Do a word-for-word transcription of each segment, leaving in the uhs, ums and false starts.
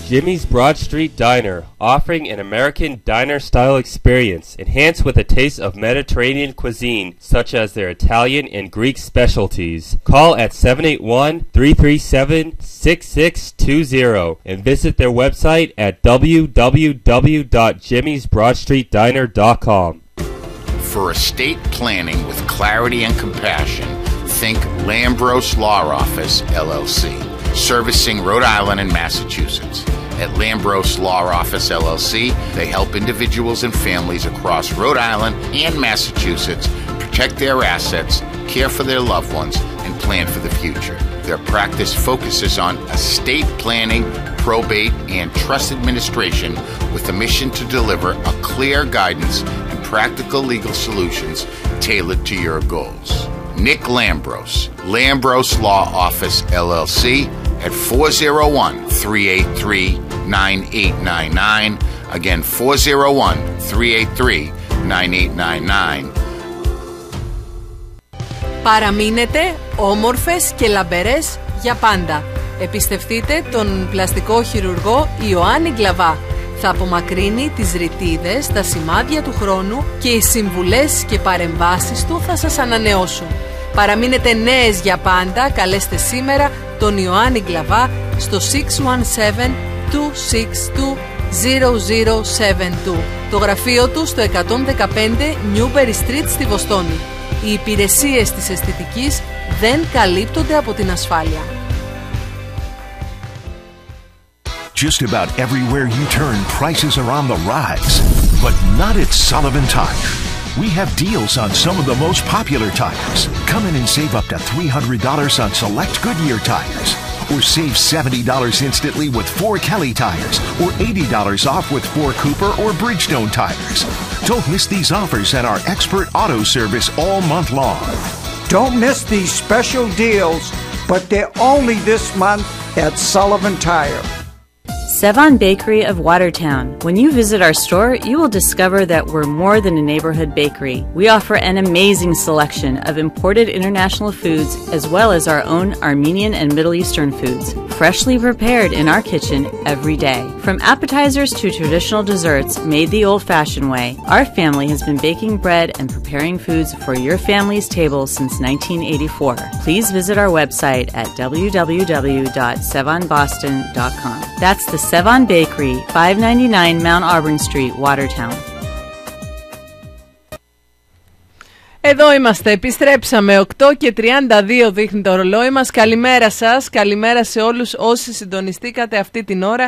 Jimmy's Broad Street Diner, offering an American diner-style experience, enhanced with a taste of Mediterranean cuisine, such as their Italian and Greek specialties. Call at seven eight one, three three seven, six six two zero and visit their website at w w w dot jimmys broad street diner dot com. For estate planning with clarity and compassion, think Lambros Law Office, L L C. Servicing Rhode Island and Massachusetts. At Lambros Law Office, L L C, they help individuals and families across Rhode Island and Massachusetts protect their assets, care for their loved ones, and plan for the future. Their practice focuses on estate planning, probate, and trust administration with a mission to deliver a clear guidance and practical legal solutions tailored to your goals. Nick Lambros, Lambros Law Office, L L C, at four oh one, three eight three, nine eight nine nine. Again, four oh one, three eight three, nine eight nine nine. Παραμείνετε όμορφες και λαμπερές για πάντα. Επιστευτείτε τον πλαστικό χειρουργό Ιωάννη Γκλαβά. Θα απομακρύνει τις ρητίδες, τα σημάδια του χρόνου και οι συμβουλές και παρεμβάσεις του θα σας ανανεώσουν. Παραμείνετε νέες για πάντα, καλέστε σήμερα τον Ιωάννη Γκλαβά στο έξι ένα επτά, δύο έξι δύο, zero zero seven two. Το γραφείο του στο εκατόν δεκαπέντε Newberry Street στη Βοστόνη. Οι υπηρεσίες της αισθητικής δεν καλύπτονται από την ασφάλεια. Just about everywhere you turn, prices are on the rise. But not at Sullivan Tire. We have deals on some of the most popular tires. Come in and save up to three hundred dollars on select Goodyear tires. Or save seventy dollars instantly with four Kelly tires. Or eighty dollars off with four Cooper or Bridgestone tires. Don't miss these offers at our expert auto service all month long. Don't miss these special deals, but they're only this month at Sullivan Tire. Sevan Bakery of Watertown. When you visit our store, you will discover that we're more than a neighborhood bakery. We offer an amazing selection of imported international foods as well as our own Armenian and Middle Eastern foods, freshly prepared in our kitchen every day. From appetizers to traditional desserts made the old-fashioned way, our family has been baking bread and preparing foods for your family's table since nineteen eighty-four. Please visit our website at w w w dot sevan boston dot com. That's the Sevan Bakery, five ninety-nine Mount Auburn Street, Watertown. Εδώ είμαστε, επιστρέψαμε, οκτώ και τριάντα δύο δείχνει το ρολόι μας. Καλημέρα σας, καλημέρα σε όλους όσοι συντονιστήκατε αυτή την ώρα.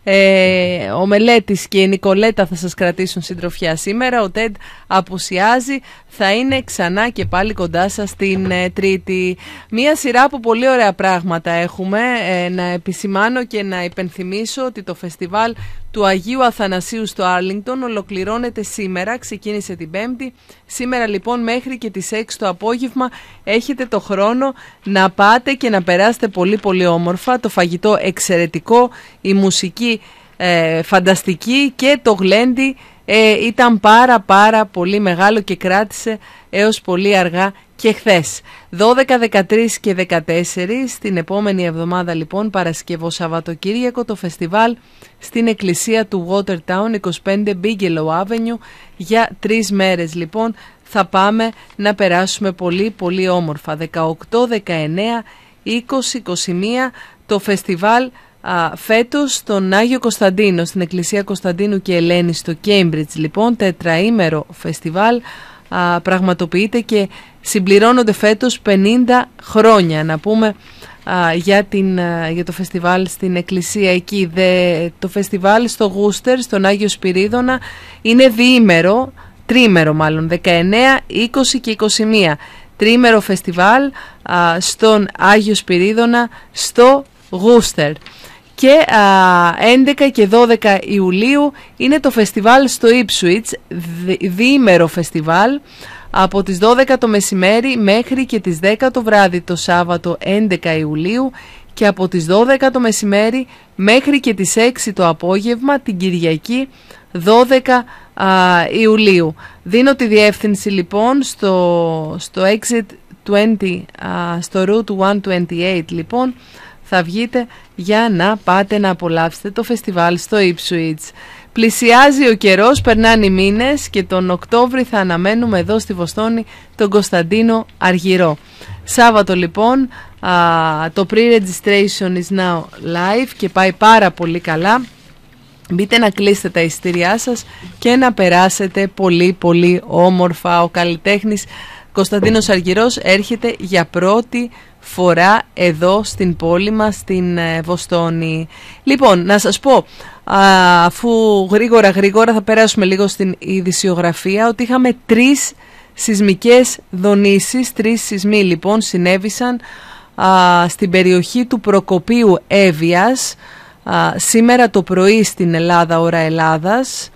Ε, ο Μελέτης και η Νικολέτα θα σας κρατήσουν συντροφιά σήμερα. Ο Τέντ απουσιάζει, θα είναι ξανά και πάλι κοντά σας την ε, Τρίτη. Μία σειρά από πολύ ωραία πράγματα έχουμε. Ε, να επισημάνω και να υπενθυμίσω ότι το φεστιβάλ του Αγίου Αθανασίου στο Άρλινγκτον ολοκληρώνεται σήμερα, ξεκίνησε την Πέμπτη. Σήμερα λοιπόν μέχρι και τις έξι το απόγευμα έχετε το χρόνο να πάτε και να περάσετε πολύ πολύ όμορφα. Το φαγητό εξαιρετικό, η μουσική ε, φανταστική και το γλέντι ε, ήταν πάρα πάρα πολύ μεγάλο και κράτησε έως πολύ αργά και χθες. δώδεκα, δεκατρείς και δεκατέσσερις την επόμενη εβδομάδα λοιπόν, Παρασκευό Σαββατοκύριακο, το φεστιβάλ στην εκκλησία του Watertown, είκοσι πέντε Bigelow Avenue, για τρεις μέρες λοιπόν θα πάμε να περάσουμε πολύ πολύ όμορφα. δεκαοκτώ, δεκαεννέα, είκοσι, είκοσι ένα το φεστιβάλ α, φέτος στον Άγιο Κωνσταντίνο, στην εκκλησία Κωνσταντίνου και Ελένη στο Cambridge λοιπόν, τετραήμερο φεστιβάλ. Α, πραγματοποιείται και συμπληρώνονται φέτος πενήντα χρόνια, να πούμε, α, για, την, α, για το φεστιβάλ στην εκκλησία εκεί. Δε, το φεστιβάλ στο Γούστερ, στον Άγιο Σπυρίδωνα, είναι διήμερο, τρίμερο μάλλον, δεκαεννέα, είκοσι και είκοσι ένα. Τρίμερο φεστιβάλ α, στον Άγιο Σπυρίδωνα στο Γούστερ. Και α, έντεκα και δώδεκα Ιουλίου είναι το φεστιβάλ στο Ipswich, διήμερο φεστιβάλ, από τις δώδεκα το μεσημέρι μέχρι και τις δέκα το βράδυ το Σάββατο έντεκα Ιουλίου και από τις δώδεκα το μεσημέρι μέχρι και τις έξι το απόγευμα την Κυριακή δώδεκα α, Ιουλίου. Δίνω τη διεύθυνση λοιπόν στο, στο exit είκοσι, α, στο route εκατόν είκοσι οκτώ λοιπόν. θα βγείτε για να πάτε να απολαύσετε το φεστιβάλ στο Ipswich. Πλησιάζει ο καιρός, περνάνε οι μήνες και τον Οκτώβρη θα αναμένουμε εδώ στη Βοστόνη τον Κωνσταντίνο Αργυρό. Σάββατο λοιπόν, α, το pre-registration is now live και πάει πάρα πολύ καλά. Μπείτε να κλείσετε τα εισιτήριά σας και να περάσετε πολύ πολύ όμορφα. Ο καλλιτέχνης Κωνσταντίνος Αργυρός έρχεται για πρώτη φορά εδώ στην πόλη μας, στην ε, Βοστόνη. Λοιπόν, να σας πω, α, αφού γρήγορα γρήγορα θα περάσουμε λίγο στην ειδησιογραφία, ότι είχαμε τρεις σεισμικές δονήσεις, τρεις σεισμοί λοιπόν συνέβησαν α, στην περιοχή του Προκοπίου Εύβοιας α, σήμερα το πρωί στην Ελλάδα, ώρα Ελλάδας.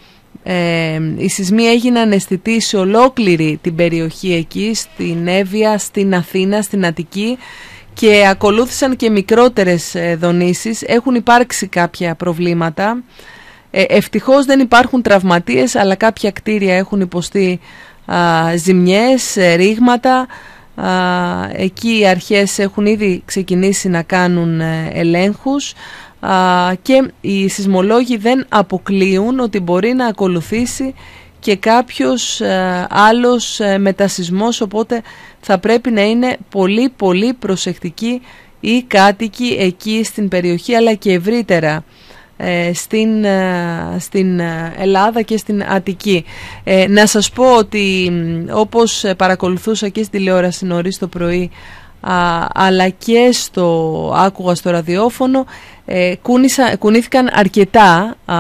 Ε, οι σεισμοί έγιναν αισθητοί σε ολόκληρη την περιοχή εκεί, στην Εύβοια, στην Αθήνα, στην Αττική, και ακολούθησαν και μικρότερες ε, δονήσεις. Έχουν υπάρξει κάποια προβλήματα, ε, ευτυχώς δεν υπάρχουν τραυματίες, αλλά κάποια κτίρια έχουν υποστεί α, ζημιές, ε, ρήγματα. α, εκεί οι αρχές έχουν ήδη ξεκινήσει να κάνουν ε, ελέγχους. Uh, και οι σεισμολόγοι δεν αποκλείουν ότι μπορεί να ακολουθήσει και κάποιος uh, άλλος uh, μετασεισμός, οπότε θα πρέπει να είναι πολύ πολύ προσεκτικοί οι κάτοικοι εκεί στην περιοχή, αλλά και ευρύτερα uh, στην, uh, στην Ελλάδα και στην Αττική. Uh, να σας πω ότι όπως παρακολουθούσα και στην τηλεόραση νωρίς το πρωί, Α, αλλά και στο άκουγα στο ραδιόφωνο, ε, κούνησα, κουνήθηκαν αρκετά α,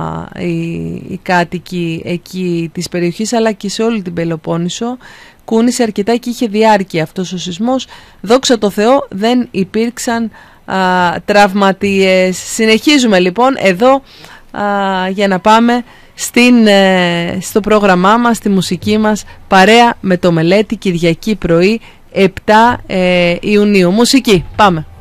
οι, οι κάτοικοι εκεί της περιοχής, αλλά και σε όλη την Πελοπόννησο κούνησε αρκετά και είχε διάρκεια αυτός ο σεισμός. Δόξα τω Θεώ δεν υπήρξαν α, τραυματίες. Συνεχίζουμε λοιπόν εδώ α, για να πάμε στην, ε, στο πρόγραμμά μας, στη μουσική μας παρέα με το Μελέτη, Κυριακή πρωί επτά ε, Ιουνίου. Μουσική, πάμε.